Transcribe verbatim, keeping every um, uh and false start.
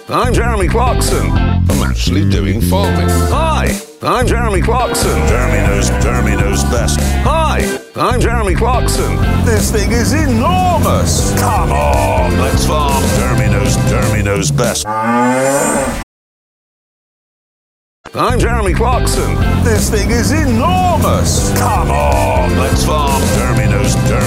I'm Jeremy Clarkson. I'm actually doing farming. Hi, I'm Jeremy Clarkson. Jeremy knows, Jeremy knows best. Hi, I'm Jeremy Clarkson. This thing is enormous. Come on, let's farm. Jeremy knows, Jeremy knows best. I'm Jeremy Clarkson. This thing is enormous. Come on, let's farm. Jeremy knows, Jeremy